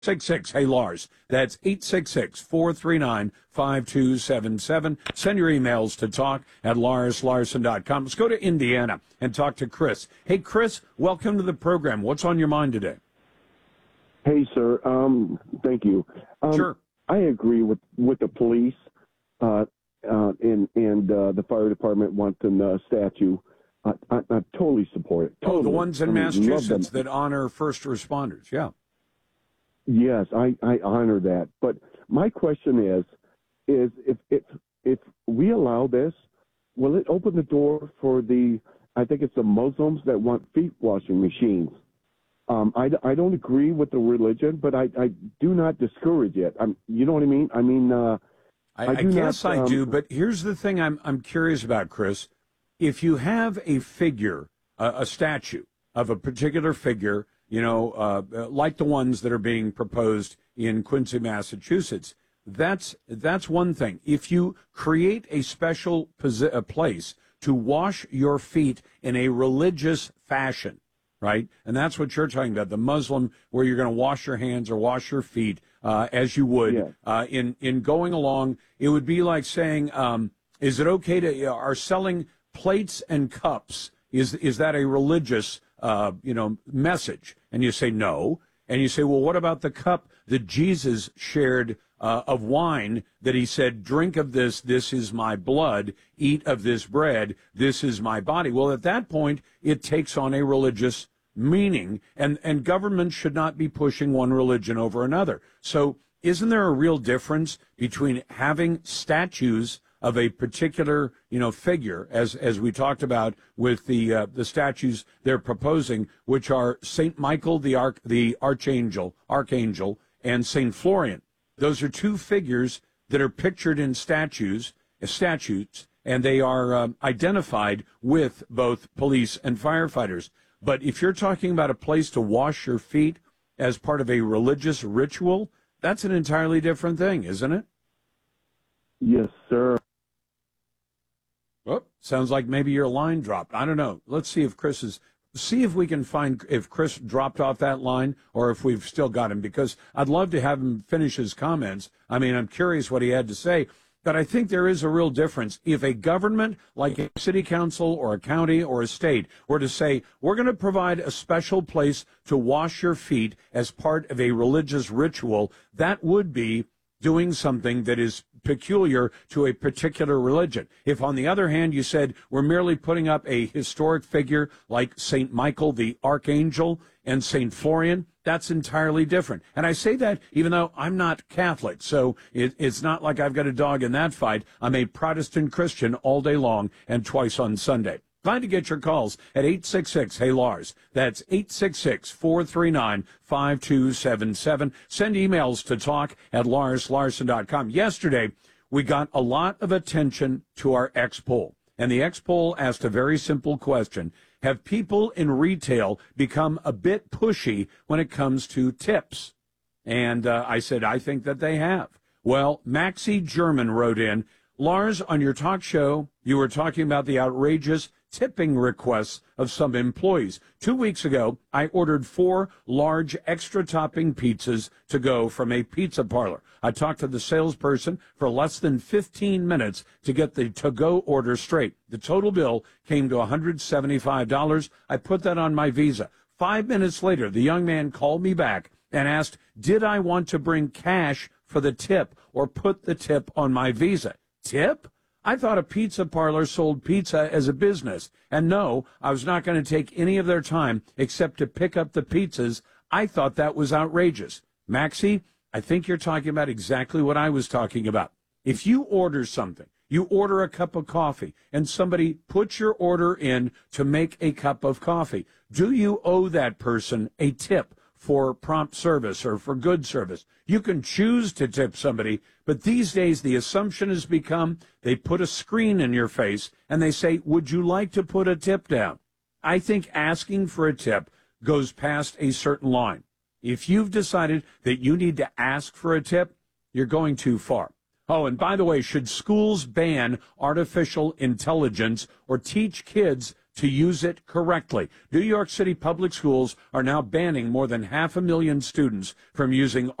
866, hey Lars. That's 866-439-5277. Send your emails to talk@larslarson.com. Let's go to Indiana and talk to Chris. Hey, Chris, welcome to the program. What's on your mind today? Hey, sir. Thank you. Sure. I agree with the police and the fire department wanting a statue. I totally support it. Totally. Oh, the ones in Massachusetts that honor first responders. Yeah. Yes, I honor that. But my question is if we allow this, will it open the door for I think it's the Muslims that want feet washing machines? I don't agree with the religion, but I do not discourage it. You know what I mean? I guess I do, but here's the thing I'm curious about, Chris. If you have a figure, a statue of a particular figure, like the ones that are being proposed in Quincy, Massachusetts, that's one thing. If you create a special place to wash your feet in a religious fashion, right? And that's what you're talking about, the Muslim, where you're going to wash your hands or wash your feet as you would. Yeah. In going along, it would be like saying, is it okay to, are selling plates and cups, is that a religious, message? And you say no. And you say, well, what about the cup that Jesus shared of wine that he said, drink of this, this is my blood, eat of this bread, this is my body. Well, at that point, it takes on a religious meaning, and government should not be pushing one religion over another. So isn't there a real difference between having statues of a particular, figure, as we talked about with the statues they're proposing, which are Saint Michael the archangel, and Saint Florian? Those are two figures that are pictured in statutes, and they are identified with both police and firefighters. But if you're talking about a place to wash your feet as part of a religious ritual, that's an entirely different thing, isn't it? Yes, sir. Oh, sounds like maybe your line dropped. I don't know. Let's see if we can find if Chris dropped off that line or if we've still got him, because I'd love to have him finish his comments. I mean, I'm curious what he had to say. But I think there is a real difference. If a government like a city council or a county or a state were to say, we're going to provide a special place to wash your feet as part of a religious ritual, that would be doing something that is peculiar to a particular religion. If, on the other hand, you said we're merely putting up a historic figure like St. Michael the Archangel and St. Florian, that's entirely different. And I say that even though I'm not Catholic, so it's not like I've got a dog in that fight. I'm a Protestant Christian all day long and twice on Sunday. Glad to get your calls at 866-HEY-LARS. That's 866-439-5277. Send emails to talk@larslarson.com. Yesterday, we got a lot of attention to our X poll. And the X poll asked a very simple question. Have people in retail become a bit pushy when it comes to tips? And I said, I think that they have. Well, Maxie German wrote in, Lars, on your talk show, you were talking about the outrageous tipping requests of some employees. 2 weeks ago, I ordered 4 large extra topping pizzas to go from a pizza parlor. I talked to the salesperson for less than 15 minutes to get the to-go order straight. The total bill came to $175. I put that on my Visa. 5 minutes later, the young man called me back and asked, did I want to bring cash for the tip or put the tip on my Visa? Tip? I thought a pizza parlor sold pizza as a business. And no, I was not going to take any of their time except to pick up the pizzas. I thought that was outrageous. Maxie, I think you're talking about exactly what I was talking about. If you order something, you order a cup of coffee, and somebody puts your order in to make a cup of coffee, do you owe that person a tip for prompt service or for good service? You can choose to tip somebody, but these days the assumption has become they put a screen in your face and they say, would you like to put a tip down? I think asking for a tip goes past a certain line. If you've decided that you need to ask for a tip, you're going too far. Oh, and by the way, should schools ban artificial intelligence or teach kids to use it correctly. New York City public schools are now banning more than 500,000 students from using